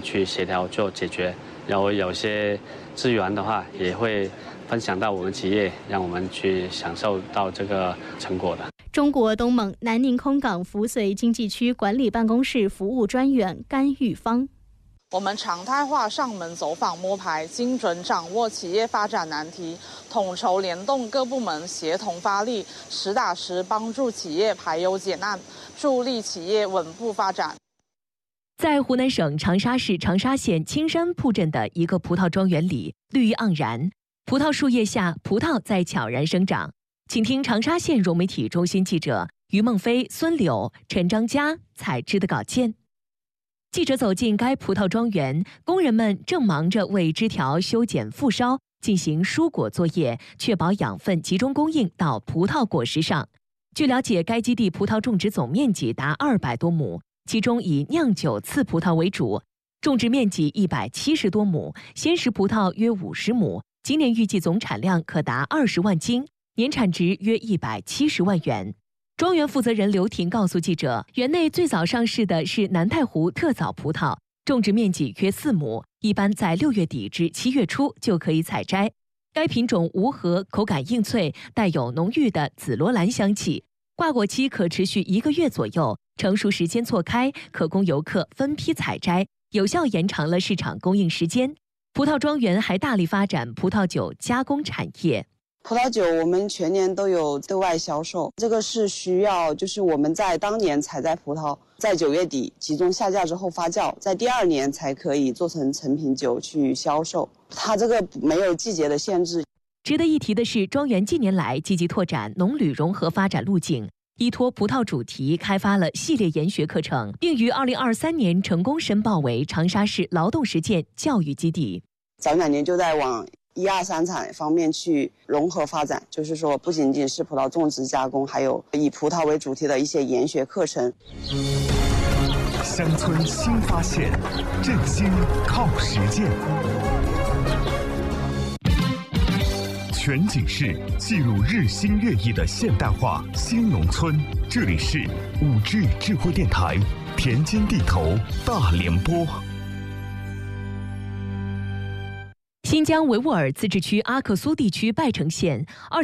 去协调做解决。然后有些资源的话，也会分享到我们企业，让我们去享受到这个成果的。 中国东盟南宁空港扶绥经济区管理办公室服务专员甘玉芳。 我们常态化上门走访摸排，精准掌握企业发展难题，统筹联动各部门协同发力，实打实帮助企业排忧解难，助力企业稳步发展。 在湖南省长沙市长沙县青山铺镇的一个葡萄庄园里，绿意盎然，葡萄树叶下，葡萄在悄然生长。请听长沙县融媒体中心记者于梦飞、孙柳、陈章佳采制的稿件。记者走进该葡萄庄园，工人们正忙着为枝条修剪复梢，进行疏果作业，确保养分集中供应到葡萄果实上。据了解，该基地葡萄种植总面积达200多亩，其中以酿酒次葡萄为主，种植面积170多亩，鲜食葡萄约50亩。今年预计总产量可达20万斤，年产值约170万元。庄园负责人刘婷告诉记者，园内最早上市的是南太湖特早葡萄，种植面积约4亩，一般在6月底至7月初就可以采摘。该品种无核，口感硬脆，带有浓郁的紫罗兰香气。挂果期可持续1个月左右，成熟时间错开，可供游客分批采摘，有效延长了市场供应时间。葡萄庄园还大力发展葡萄酒加工产业。 葡萄酒我们全年都有对外销售，这个是需要就是我们在当年采摘葡萄，在9月底集中下架之后发酵，在第2年才可以做成成品酒去销售。它这个没有季节的限制。 值得一提的是，庄园近年来积极拓展农旅融合发展路径，依托葡萄主题开发了系列研学课程，并于2023年成功申报为长沙市劳动实践教育基地。 早2年就在往1、2、3产方面去融合发展，就是说不仅仅是葡萄种植加工，还有以葡萄为主题的一些研学课程。 乡村新发现，振兴靠实践。全景式记录日新月异的现代化新农村。这里是5G 智慧电台田间地头大联播。 新疆维吾尔自治区阿克苏地区拜城县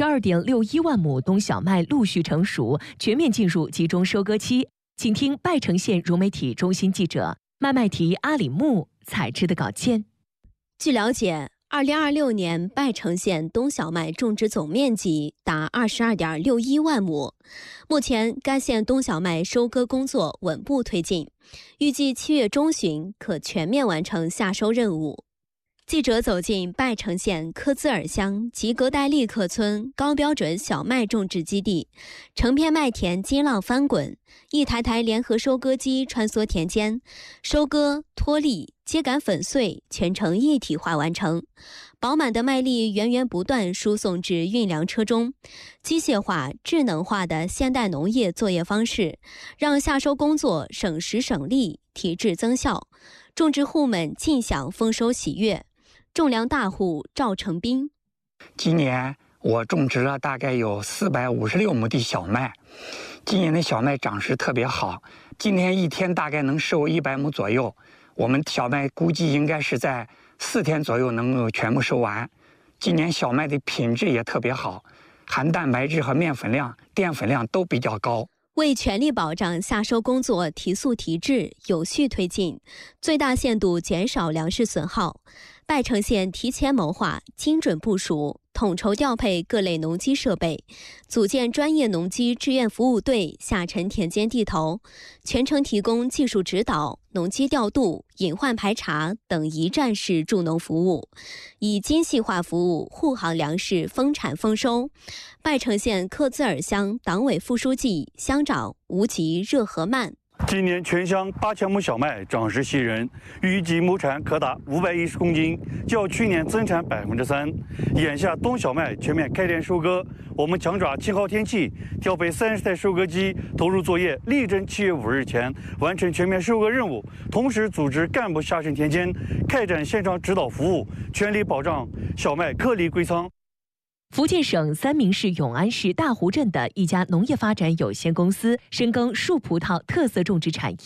22.61万亩冬小麦陆续成熟，全面进入集中收割期。请听拜城县融媒体中心记者麦麦提阿里木采制的稿件。 据了解，2026年拜城县冬小麦种植总面积达22.61万亩。目前，该县冬小麦收割工作稳步推进，预计7月中旬可全面完成夏收任务。记者走进拜城县科兹尔乡吉格代利克村高标准小麦种植基地，成片麦田激浪翻滚，一台台联合收割机穿梭田间，收割、脱粒、秸秆粉碎全程一体化完成。饱满的麦粒源源不断输送至运粮车中，机械化、智能化的现代农业作业方式，让夏收工作省时省力，提质增效，种植户们尽享丰收喜悦。种粮大户赵成斌， 今年我种植了大概有456亩地小麦，今年的小麦长势特别好，今天一天大概能收100亩左右，我们小麦估计应该是在4天左右能够全部收完。今年小麦的品质也特别好，含蛋白质和面粉量、淀粉量都比较高。 为全力保障夏收工作提速提质、有序推进，最大限度减少粮食损耗，拜城县提前谋划、精准部署，统筹调配各类农机设备，组建专业农机志愿服务队下沉田间地头，全程提供技术指导、农机调度、隐患排查等一站式助农服务，以精细化服务护航粮食丰产丰收。拜城县克孜尔乡党委副书记、乡长吴吉热河曼。 今年全乡8000亩小麦长势喜人，预计亩产可达510公斤，较去年增产3%。眼下冬小麦全面开田收割，我们强抓晴好天气，调配30台收割机投入作业，力争7月5日前完成全面收割任务。同时组织干部下沉田间，开展现场指导服务，全力保障小麦颗粒归仓。 福建省三明市永安市大湖镇的一家农业发展有限公司深耕树葡萄特色种植产业，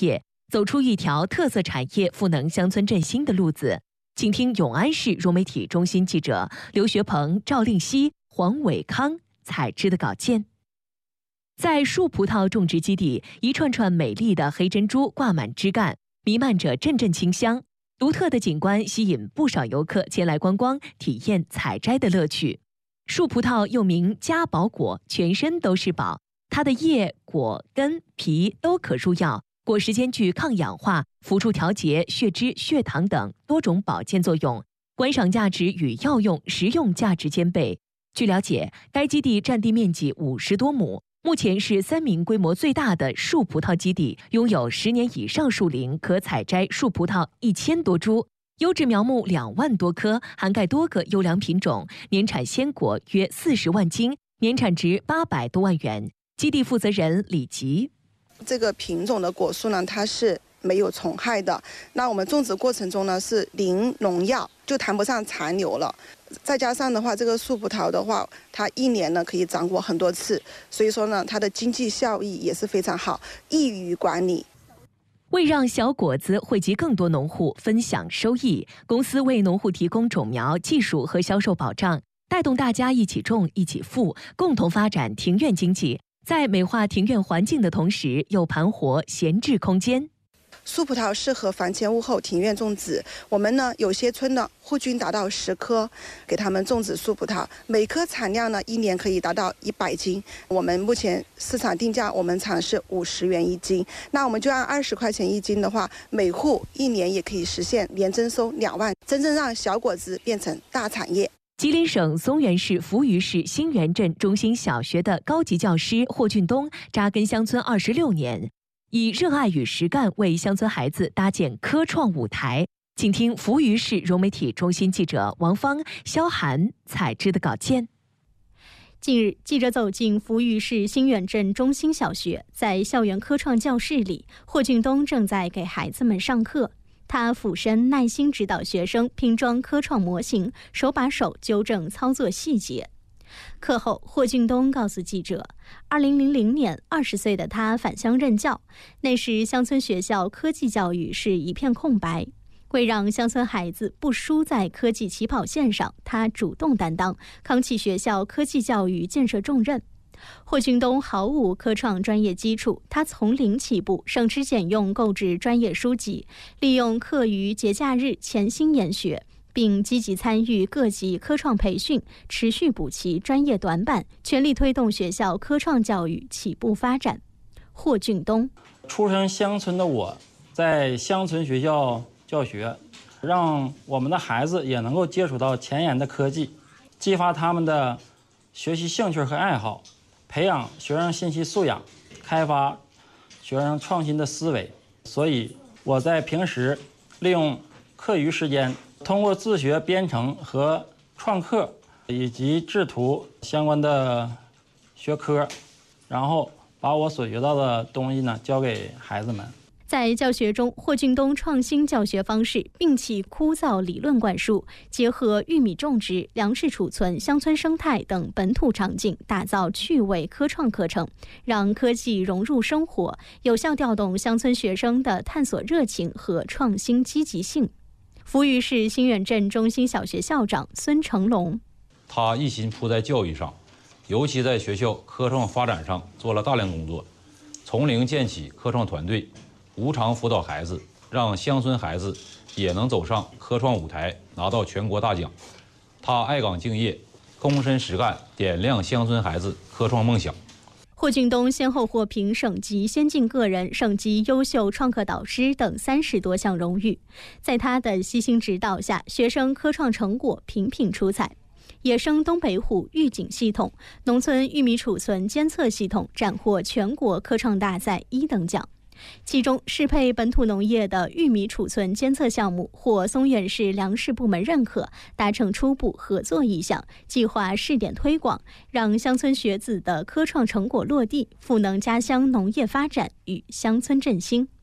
走出一条特色产业赋能乡村振兴的路子。请听永安市融媒体中心记者刘学鹏、赵令熙、黄伟康采制的稿件。在树葡萄种植基地，一串串美丽的黑珍珠挂满枝干，弥漫着阵阵清香。独特的景观吸引不少游客前来观光，体验采摘的乐趣。树葡萄又名家宝果，全身都是宝。它的叶、果、根、皮都可入药，果实兼具抗氧化、辅助调节血脂、血糖等多种保健作用，观赏价值与药用、食用价值兼备。据了解，该基地占地面积50多亩。目前是3名规模最大的树葡萄基地，拥有10年以上树龄，可采摘树葡萄1000多株，优质苗木2万多棵，涵盖多个优良品种，年产鲜果约40万斤，年产值800多万元。基地负责人李吉： 这个品种的果树呢，它是没有虫害的。那我们种植过程中呢是零农药，就谈不上残留了。再加上的话，这个树葡萄的话，它1年呢可以长果很多次，所以说呢，它的经济效益也是非常好，易于管理。 为让小果子惠及更多农户分享收益，公司为农户提供种苗、技术和销售保障，带动大家一起种、一起富，共同发展庭院经济。在美化庭院环境的同时，又盘活闲置空间。 树葡萄适合房前屋后庭院种植。我们呢，有些村呢户均达到10棵，给他们种植树葡萄，每棵产量呢1年可以达到100斤。我们目前市场定价，我们厂是50元1斤。那我们就按20块钱1斤的话，每户1年也可以实现年增收2万，真正让小果子变成大产业。 吉林省松原市扶余市新源镇中心小学的高级教师霍俊东扎根乡村26年，以热爱与实干为乡村孩子搭建科创舞台。请听扶余市融媒体中心记者王芳、肖涵采制的稿件。 近日，记者走进扶余市新源镇中心小学，在校园科创教室里，霍俊东正在给孩子们上课。他俯身耐心指导学生拼装科创模型，手把手纠正操作细节。课后，霍俊东告诉记者，2000年20岁的他返乡任教，那时乡村学校科技教育是一片空白。为让乡村孩子不输在科技起跑线上，他主动担当，扛起学校科技教育建设重任。霍俊东毫无科创专业基础，他从零起步，省吃俭用购置专业书籍，利用课余节假日潜心研学，并积极参与各级科创培训，持续补齐专业短板，全力推动学校科创教育起步发展。霍俊东： 出身乡村的我，在乡村学校教学，让我们的孩子也能够接触到前沿的科技，激发他们的学习兴趣和爱好，培养学生信息素养，开发学生创新的思维。所以我在平时利用课余时间，通过自学编程和创客以及制图相关的学科，然后把我所学到的东西呢教给孩子们。 在教学中，霍俊东创新教学方式，摒弃枯燥理论灌输，结合玉米种植、粮食储存、乡村生态等本土场景，打造趣味科创课程，让科技融入生活，有效调动乡村学生的探索热情和创新积极性。扶余市新源镇中心小学校长孙成龙： 他一心扑在教育上，尤其在学校科创发展上做了大量工作，从零建起科创团队，无偿辅导孩子，让乡村孩子也能走上科创舞台，拿到全国大奖。他爱岗敬业，躬身实干，点亮乡村孩子科创梦想。 霍俊东先后获评省级先进个人、省级优秀创客导师等30多项荣誉。在他的悉心指导下，学生科创成果频频出彩。野生东北虎预警系统、农村玉米储存监测系统斩获全国科创大赛1等奖。其中，适配本土农业的玉米储存监测项目获松原市粮食部门认可，达成初步合作意向，计划试点推广，让乡村学子的科创成果落地，赋能家乡农业发展与乡村振兴。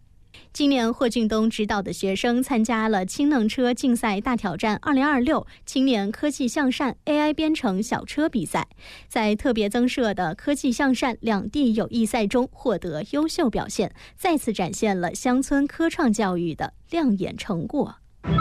今年霍俊东指导的学生参加了氢能车竞赛大挑战2026青年科技向善 AI 编程小车比赛，在特别增设的科技向善两地友谊赛中获得优秀表现，再次展现了乡村科创教育的亮眼成果。